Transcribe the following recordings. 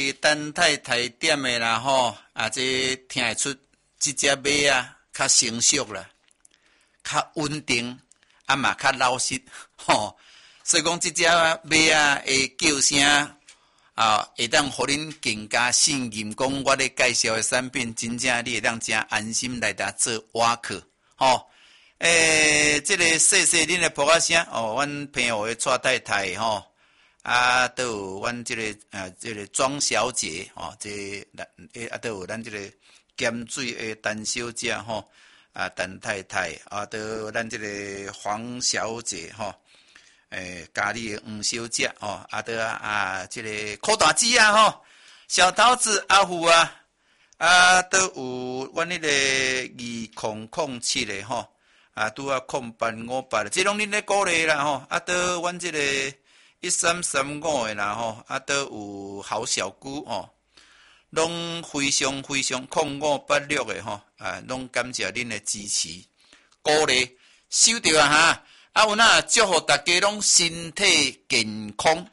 等太太点的啦吼，这听会出这只马啊较成熟啦，较稳定，嘛较老实吼。所以讲这只马啊的叫声会当互恁更加信任，讲我咧介绍的产品，真正你会当真安心来搭做瓦客吼。这个谢谢恁的播啊声哦，阮朋友的蔡太太吼。都有阮这个庄小姐吼，都有咱这个咸水的陈小姐吼，陈太太都有咱这个黄小姐吼，家里的黄小姐吼，都这个柯大姐吼，小桃子阿虎都有阮迄个2007的吼，拄0858，这拢恁咧鼓励啦吼，都有阮这个。1335的啦吼，都有好小姑吼，拢非常非常0586的吼，拢感谢恁的支持鼓励，收到哈，有哪祝福大家拢身体健康。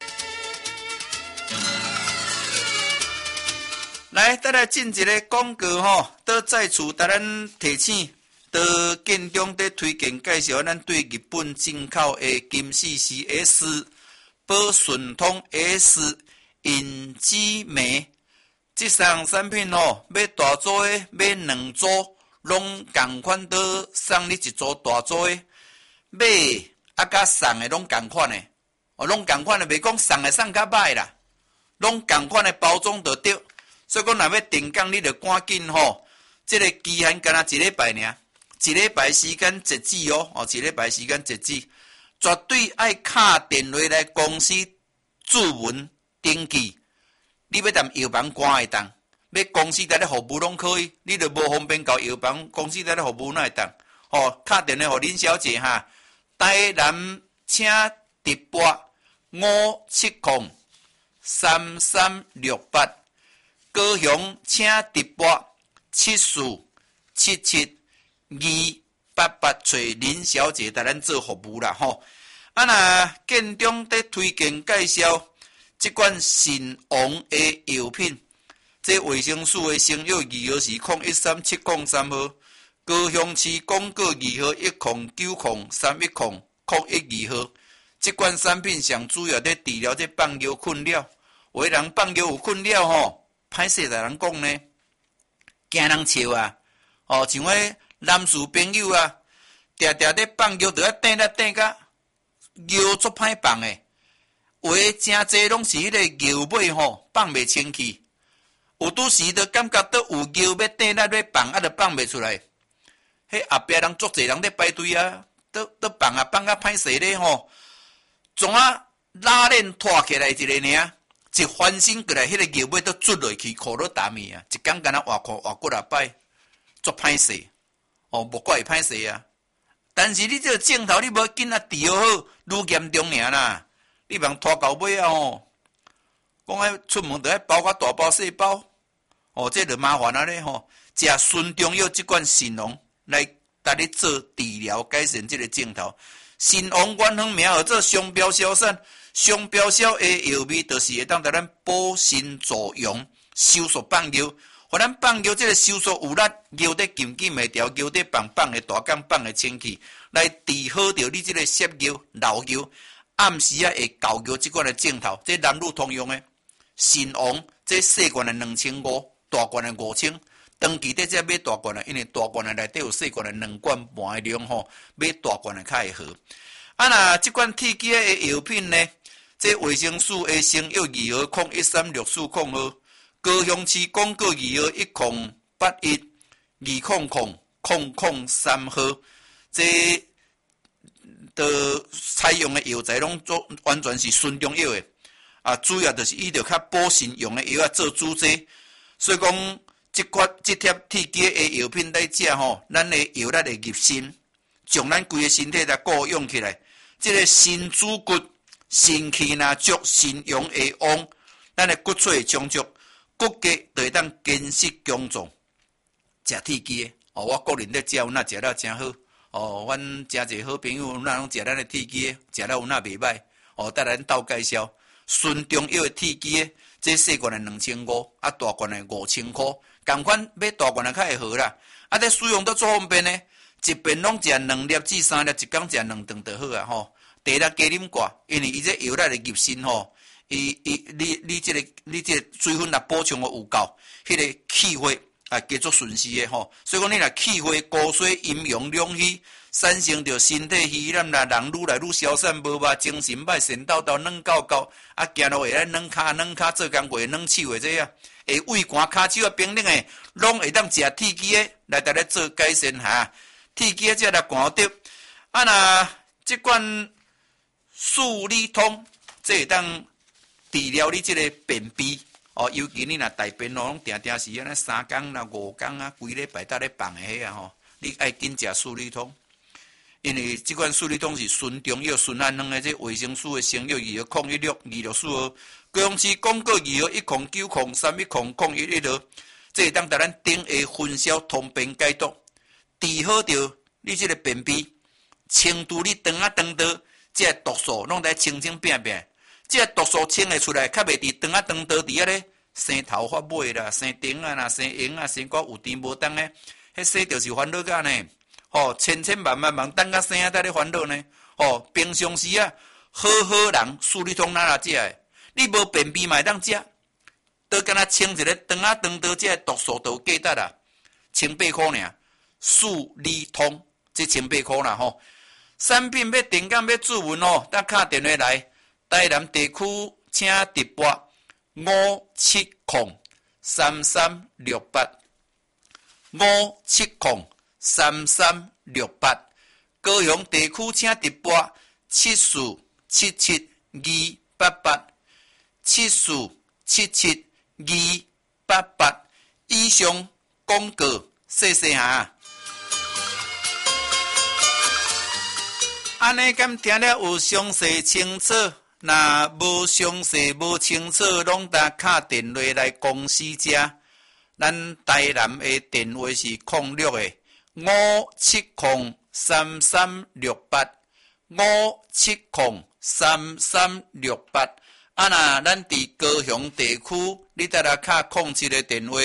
来，再来进一个广告吼，都在此甲咱提醒。在建中在推荐介绍咱对日本进口的金4CS。保顺通 S 隐基酶，这项产品哦，买大组的，买两组，拢同款都送你一组大组的，买甲送的拢同款的，拢同款的，袂讲送的送较歹啦，拢同款的包装就对。所以讲，若要定岗，你就赶紧吼，这个期限干那一礼拜尔，一礼拜时间截止哦，一礼拜时间截止。绝对爱打电话来公司注文登记，你要踮药房赶会当，要公司在咧服务拢可以，你就无方便到药房，公司在咧服务哪会当？打电话互林小姐哈，台南请直拨5703368，高雄请直拨74772888，找林小姐带咱做服务啦吼。若建中在推荐介绍这款神王的药品，这卫生署的生药二号是013703号，高雄市广告2号109031001号。这款产品上主要在治疗这放尿困扰，有的人放尿有困扰吼，歹势来人讲呢，惊人笑啊，像迄男士朋友常常在放尿，就要等甲尿足歹放诶，有诶真侪拢是迄个尿尾吼放袂清气，有拄时就感觉到有尿要等来要放，就放袂出来。迄后壁人足侪人咧排队都放放甲歹势咧吼，总拉链拖起来一个尔，一翻身过来，迄个尿尾都捽落去，裤都打面一工干换裤换几啊摆，足歹势，无怪会歹势啊。但是你这个镜头你无紧治好，愈严重尔啦。你茫拖到尾讲爱出门就爱包较大包细包，这就麻烦咧食顺中药这款神农来带你做治疗改善这个镜头。神农原方名号做商标小产，商标小的药味就是会当带咱补肾助阳、收缩放尿。互咱放尿，这个收缩有力，尿得紧紧袂调，尿得放的大缸放的清气，来治好着你这个湿尿、漏尿，暗时会搞尿这款的镜头，这男女通用的。神王这细罐的2500，大罐的5000，长期在这买大罐的，因为大罐的内底有细罐的2罐半的量吼，买大罐的较会好。那这款铁机的药品呢？这卫生署的生药2号013640号。高雄市广告2号10812000003号，这采用的药材拢完全是纯中药的，主要就是以着较补肾用的药做主剂，所以讲这贴铁机的药品来食吼，咱的药力会入心，将咱规个身体来固养起来，这个肾主骨、肾气若足、肾阳会旺，咱的骨髓会充足。骨骼就会当坚实强壮，食铁机的我个人咧食有哪食了真好阮真侪好朋友有哪拢食咱的铁机的，食了有哪袂歹带咱斗介绍纯中药的铁机的， 这细罐的2500，啊大罐的5000块，同款买大罐的较会好啦。啊，这使用都做方便呢，一遍拢食2粒至3粒，一工食2顿就好啊吼。第日加啉寡，因为伊这药力会入身吼，你这个水分若补充有够，迄个气血啊加足顺势的吼。所以讲你若气血、骨髓、阴阳两虚，产生着身体虚懒啦，人愈来愈消散无肉，精神歹，神叨叨，软狗狗，啊行路会来软骹做工会软手的这啊，会胃寒骹手啊冰冷的，拢会当食铁鸡的来带来做改善哈。铁鸡这来寒得，啊那这款速利通，这会当治疗你这个便秘哦，尤其你若大便哦，拢定定是安尼3天啦、5天啊，规礼拜搭咧放的迄啊吼，你爱紧食速利通，因为这款速利通是纯中药、纯氨两个这维生素的成药2号0162642，高雄市广告2号10903100112，这会当带咱顶下分销通便解毒，治好着你这个便秘，清除你肠啊肠道。这毒素拢在清变，这毒素清会出来，较袂伫肠啊肠道伫咧生头发尾啦、生顶啊、生缘啊、生骨有甜无当诶，迄生就是烦恼噶呢。吼，千万等甲生啊，带咧烦恼呢。吼，平常时啊，好人速利通哪食诶？你无便秘嘛会当食，都敢若清一个肠啊肠道这毒素都有价值啦，18块尔，速利通这18块啦吼。产品要订购要注文哦，打打电话来，台南地区请直拨5703368，5703368，高雄地区请直拨74772887477288，以上广告谢谢哈。安尼敢听了有详细清楚？若无详细无清楚，拢打打电话来公司遮。咱台南的电话是0605703368，5703368。啊，若咱伫高雄地区，你再来卡07的电话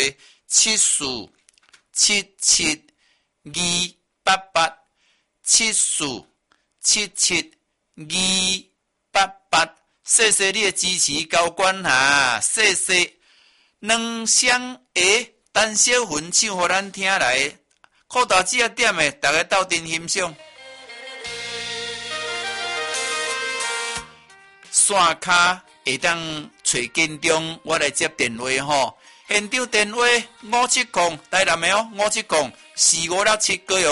7477288874772888，谢谢你的支持，高管哈，谢谢。两双鞋，单小分唱互咱听来，裤头子啊点的，大家斗阵欣赏。线卡会当找紧张，我来接电话吼。现场电话570台南的哦，5704567高雄。